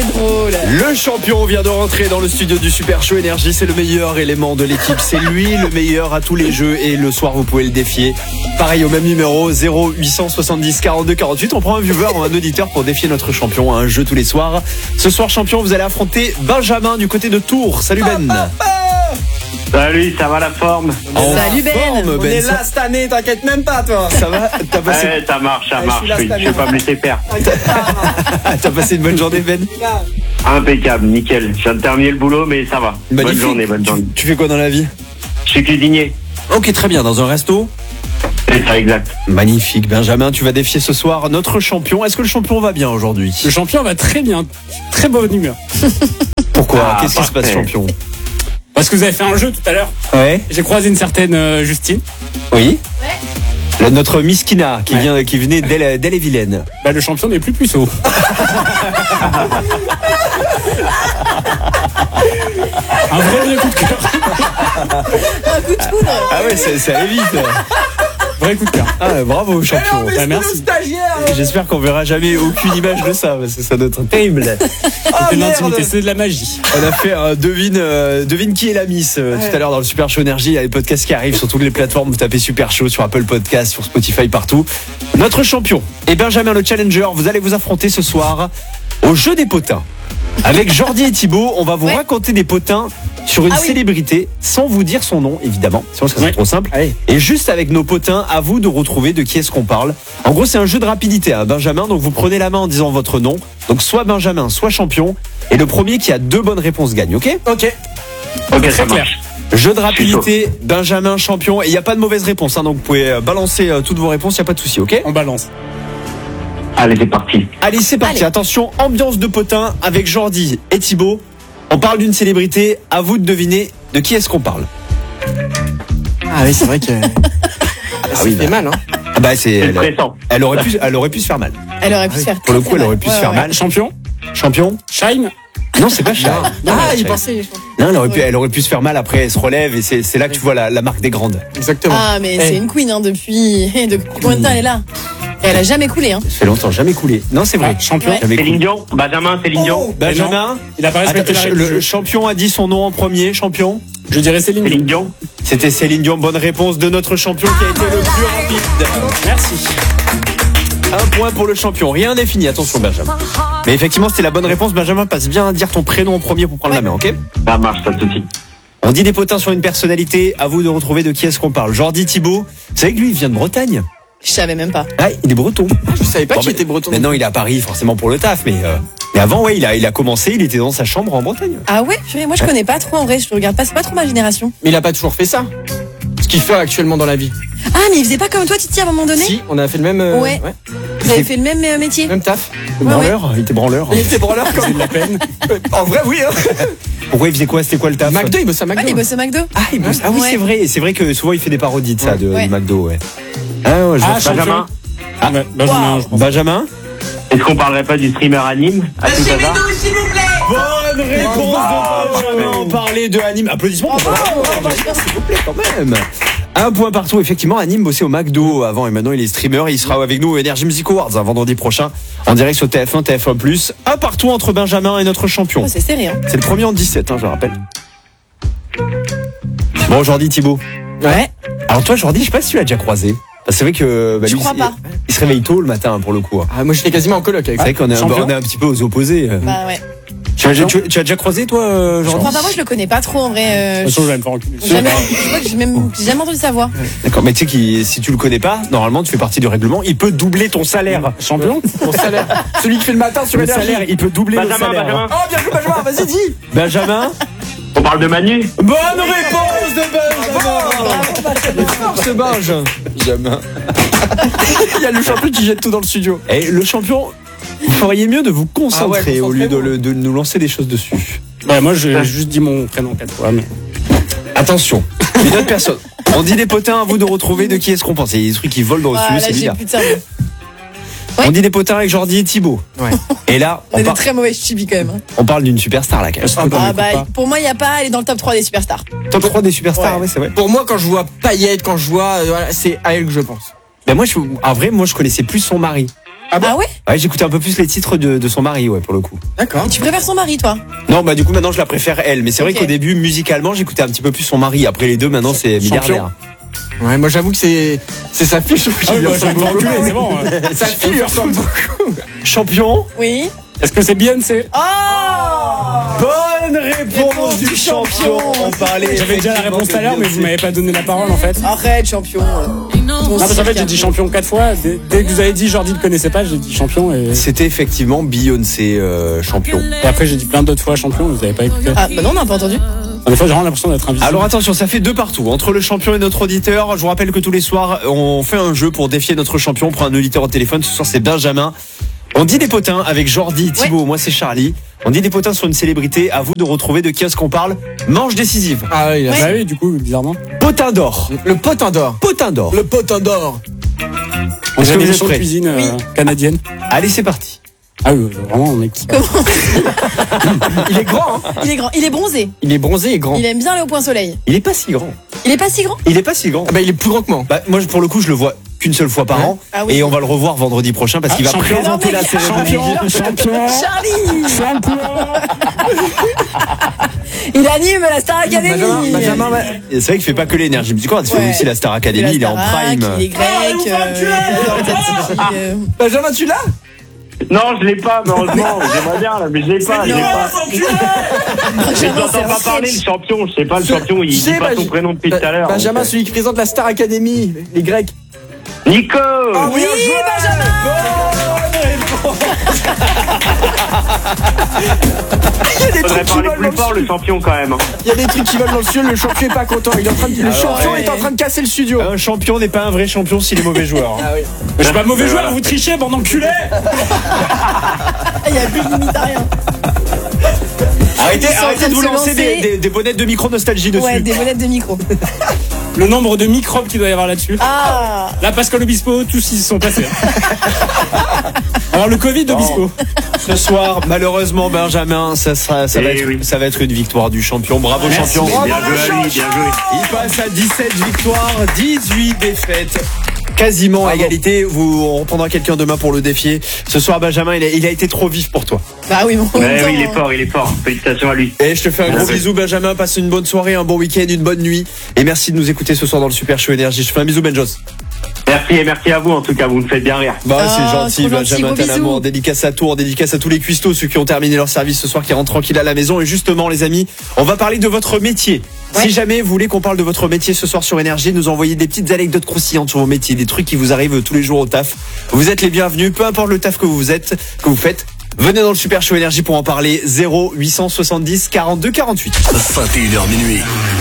drôle. Le champion vient de rentrer dans le studio du Super Show Énergie. C'est le meilleur élément de l'équipe. C'est lui le meilleur à tous les jeux. Et le soir, vous pouvez le défier. Pareil, au même numéro, 0870 42 48. On prend un viewer ou un auditeur pour défier notre champion à un jeu tous les soirs. Ce soir, champion, vous allez affronter Benjamin du côté de Tours. Salut Ben. Salut, ça va la forme? Salut Ben. Forme, On est là cette année, t'inquiète même pas toi. Ça va? T'as passé... Ouais, ça marche. je suis là, Je vais pas me laisser faire. T'as passé une bonne journée, Ben? Impeccable, nickel. Je viens de terminer le boulot, mais ça va. Magnifique. Bonne journée. Tu fais quoi dans la vie? Je suis cuisinier. Ok, très bien. Dans un resto? C'est ça, exact. Magnifique. Benjamin, tu vas défier ce soir notre champion. Est-ce que le champion va bien aujourd'hui? Le champion va très bien, très bonne humeur. Pourquoi? Ah, Qu'est-ce qui se passe, parfait. champion? Parce que vous avez fait un jeu tout à l'heure. Ouais. J'ai croisé une certaine Justine. Oui. Notre Miskina qui venait d'Elle-et-Vilaine. Bah, le champion n'est plus puceau. Un vrai coup de cœur. Un coup de foudre. Ah ouais, ça allait vite. Vrai coup de cœur. Ah, bravo, champion. Bah, merci. Stagiaire. J'espère qu'on verra jamais aucune image de ça, parce que ça doit être terrible. C'est de l'intimité, c'est de la magie. On a fait un devine qui est la Miss tout à l'heure dans le Super Show Énergie. Il y a les podcasts qui arrivent sur toutes les plateformes. Vous tapez Super Show sur Apple Podcasts, sur Spotify, partout. Notre champion et Benjamin le Challenger, vous allez vous affronter ce soir au jeu des potins. Avec Jordi et Thibaut, on va vous raconter des potins sur une célébrité sans vous dire son nom, évidemment. Sinon, ça serait trop simple. Allez. Et juste avec nos potins, à vous de retrouver de qui est-ce qu'on parle. En gros, c'est un jeu de rapidité, hein, Benjamin. Donc, vous prenez la main en disant votre nom. Donc, soit Benjamin, soit champion. Et le premier qui a 2 bonnes réponses gagne, ok? Ok. Ok, ça clair. marche. Jeu de rapidité, Benjamin, champion. Et il n'y a pas de mauvaise réponse, hein, donc vous pouvez balancer toutes vos réponses, il n'y a pas de souci, ok? On balance. Allez, c'est parti. Allez, c'est parti. Allez. Attention, ambiance de potin avec Jordi et Thibaut. On parle d'une célébrité. À vous de deviner de qui est-ce qu'on parle. Ah oui, c'est vrai que. Ça oui, fait mal, hein. Ah bah C'est stressant. elle aurait pu se faire mal. Elle aurait pu se faire. Pour le coup, elle aurait pu se faire Ouais. mal. Champion. Champion? Shine. Non, c'est pas Shine. Ah, il Shine. pensait. Non, elle aurait pu se faire mal. Après, elle se relève et c'est là que tu vois la marque des grandes. Exactement. Ah, mais Eh. c'est une queen hein, depuis combien de temps elle est là? Et elle a jamais coulé. Hein. Ça fait longtemps, jamais coulé. Non, c'est vrai. Ah, champion. Ouais. Jamais Céline coulé. Dion. Benjamin, Céline Dion. Benjamin? Il a pas respecté la Attends, règle du le jeu. champion a dit son nom en premier, champion. Je dirais Céline Céline Dion. Dion. C'était Céline Dion. Bonne réponse de notre champion qui a été le plus rapide. Merci. Un point pour le champion. Rien n'est fini. Attention, Benjamin. Mais effectivement, c'était la bonne réponse. Benjamin, passe bien à dire ton prénom en premier pour prendre la main, ok? Ça marche, pas de souci. On dit des potins sur une personnalité. À vous de retrouver de qui est-ce qu'on parle. Jordi, Thibaut. Vous savez que lui, il vient de Bretagne. Je savais même pas. Ah, il est breton. Je savais pas Bon, qu'il était breton. Maintenant, il est à Paris, forcément pour le taf. Mais avant, ouais, il a commencé. Il était dans sa chambre en Bretagne. Ah ouais, purée, moi je connais pas trop en vrai, je regarde pas, c'est pas trop ma génération. Mais il a pas toujours fait ça. Ce qu'il fait actuellement dans la vie. Ah mais il faisait pas comme toi Titi à un moment donné? Si, on a fait le même. Ouais. Vous avez fait le même métier? Même taf. Branleur. Il était branleur. Il était branleur comme. C'est de la peine. En vrai, oui. Hein. Pourquoi il faisait quoi? C'était quoi le taf? McDo, il bosse à Ouais, McDo. il bosse au McDo. Ah, il bosse. Ah oui, Ouais. c'est vrai. C'est vrai que souvent, il fait des parodies de ça, de Ouais. McDo, ouais. Ah, ouais, je vois Ah, ça. Benjamin. Ah, bah, Benjamin, je pense. Benjamin? Est-ce qu'on parlerait pas du streamer anime à tout hasard? Bonne réponse de Benjamin. On parlait de Anime. Applaudissements pour Benjamin, s'il vous plaît, quand même. Un point partout. Effectivement, Anime bossait au McDo avant et maintenant il est streamer. Il sera avec nous au Energy Music Awards vendredi prochain en direct sur TF1, TF1+. Un partout entre Benjamin et notre champion. Oh, c'est sérieux. Hein. C'est le premier en 17, je le rappelle. Bon, Jordi, Thibaut. Ouais. Alors toi, Jordi, je sais pas si tu l'as déjà croisé. C'est vrai que Je lui, crois pas. il se réveille tôt le matin pour le coup. Ah, moi, j'étais quasiment en coloc avec C'est ça. vrai qu'on est, champion. on est un petit peu aux opposés. Bah ouais. Tu as déjà croisé toi, Je Jordi? crois pas, moi je le connais pas trop en vrai. De toute façon, je vais me faire enculer. Jamais, je crois que j'ai jamais entendu sa voix. D'accord, mais tu sais que si tu le connais pas, normalement tu fais partie du règlement, il peut doubler ton salaire. Champion. Mon salaire. Celui qui fait le matin sur Le Énergie. salaire, il peut doubler le Benjamin, salaire. Benjamin. Oh, bien joué, Benjamin, vas-y, dis. Benjamin. On parle de Manu. Bonne réponse de Benjamin. Ce Benjamin. Il y a le champion qui jette tout dans le studio. Et le champion, vous feriez mieux de vous concentrer Ah ouais, au lieu concentrez-vous. de nous lancer des choses dessus. Bah, moi, j'ai juste dit mon prénom 4 fois, mais. Attention, une autre personne. On dit des potins, à vous de retrouver de qui est-ce qu'on pense. Il y a des trucs qui volent dans le Ah, studio, là c'est j'ai bizarre. plus de cerveau. On dit des potins avec Jordi et Thibaut. Ouais. Et là, On est des très mauvais chibi quand même. Hein. on parle d'une superstar là quand même. Ah bah pour moi il y a pas, elle est dans le top 3 des superstars. Top 3 des superstars, Ouais. ouais, c'est vrai. Pour moi, quand je vois Payette, quand je vois. Voilà, c'est à elle que je pense. Ben moi, en vrai, moi je connaissais plus son mari. Ah ouais? Ouais, j'écoutais un peu plus les titres de son mari, ouais, pour le coup. D'accord. Tu préfères son mari, toi? Non, bah du coup maintenant je la préfère elle, mais c'est vrai Ok. qu'au début musicalement j'écoutais un petit peu plus son mari. Après les deux maintenant c'est milliardaire. Ouais, moi j'avoue que c'est sa fille, je trouve Ah qu'il oui, lui bah, je vais ressemble me faire beaucoup. enculer, c'est bon. Sa fille lui ressemble beaucoup. Champion. Oui. Est-ce que c'est Beyoncé? Bonne réponse du champion. On parlait. J'avais déjà la réponse tout à l'heure, mais vous m'avez pas donné la parole en fait. Arrête, champion. Non, parce qu'en fait, j'ai dit champion 4 fois. Dès que vous avez dit Jordi ne connaissait pas, j'ai dit champion. Et C'était effectivement Beyoncé champion. après, j'ai dit plein d'autres fois champion, vous avez pas écouté. Ah, bah non, on n'a pas entendu. Des fois, j'ai vraiment l'impression d'être invisible. Alors attention, ça fait 2 partout entre le champion et notre auditeur. Je vous rappelle que tous les soirs, on fait un jeu pour défier notre champion. On prend un auditeur au téléphone. Ce soir, c'est Benjamin. On dit des potins avec Jordi, Thibaut, moi c'est Charlie. On dit des potins sur une célébrité. À vous de retrouver de qui est-ce qu'on parle. Manche décisive. Ah oui, Ouais. Bah oui, du coup, bizarrement. Potin d'or. le potin d'or. Potin d'or. Le potin d'or. On Est-ce a que une vous êtes émission de prêts? cuisine Oui. canadienne. Allez, c'est parti. Ah oui, vraiment, mec. Il est grand, hein. Il est grand. Il est bronzé. Il est bronzé et grand. Il aime bien aller au point soleil. Il est pas si grand. Il est pas si grand? Il est pas si grand. Ah bah il est plus grand que moi. Bah, moi, pour le coup, je le vois qu'une seule fois par an. Ah oui. Et on va le revoir vendredi prochain parce qu'il va champion. présenter la Non, mais- cérémonie. Champion. Il anime la Star Academy. Benjamin, Et c'est vrai qu'il fait pas que l'énergie musicale. Il fait Ouais. aussi la Star Academy. Il est en prime. Il est grec. il adore les Tzatziki, Benjamin, tu l'as? Non, je l'ai pas, malheureusement. J'aimerais bien, là, mais je l'ai pas. Je l'ai pas. Mais je Benjamin, c'est n'entends un pas parler, le sketch. champion. Je sais pas, le champion, il Tu dit sais, pas son prénom depuis tout à l'heure. Benjamin, donc, celui qui présente la Star Academy, les Grecs. Nico! Oui, Benjamin. Il y a des Faudrait trucs qui parler volent dans plus le fort, le studio. champion, quand même. Il y a des trucs qui volent dans le studio, le champion est pas content. Le champion ouais. est en train de casser le studio. Un champion n'est pas un vrai champion s'il est mauvais joueur. Ah oui. Je suis pas mauvais joueur, vous trichez, bande d'enculés. Il y a plus de limite à rien. Arrêtez, Ils sont en arrêtez train de de vous se lancer lancer. des bonnettes de micro nostalgie dessus. Ouais, des molettes de micro. Le nombre de microbes qu'il doit y avoir là-dessus. Ah. Là, Pascal Obispo, tous ils y sont passés. Alors, le Covid Obispo. Ce soir, malheureusement, Benjamin, ça va être une victoire du champion. Bravo, Merci. champion. Bien joué à lui, bien joué. Il passe à 17 victoires, 18 défaites. Quasiment à égalité. On reprendra quelqu'un demain pour le défier. Ce soir, Benjamin, il a été trop vif pour toi. Bah oui, bon. en même Ouais, oui, temps, il est fort. Félicitations à lui. Et je te fais un gros Merci. bisou, Benjamin. Passe une bonne soirée, un bon week-end, une bonne nuit. Et merci de nous écouter ce soir dans le Super Show Énergie. Je te fais un bisou, Benjos. Merci et merci à vous, en tout cas, vous me faites bien rire. Bah, Ah, c'est gentil, trop gentil, Benjamin, gros t'as bisous. l'amour. Dédicace à Tours, dédicace à tous les cuistots, ceux qui ont terminé leur service ce soir, qui rentrent tranquilles à la maison. Et justement, les amis, on va parler de votre métier. Ouais. Si jamais vous voulez qu'on parle de votre métier ce soir sur Énergie, nous envoyez des petites anecdotes croustillantes sur vos métiers, des trucs qui vous arrivent tous les jours au taf. Vous êtes les bienvenus, peu importe le taf que vous faites. Venez dans le Super Show Énergie pour en parler. 0870 42 48. 21h minuit.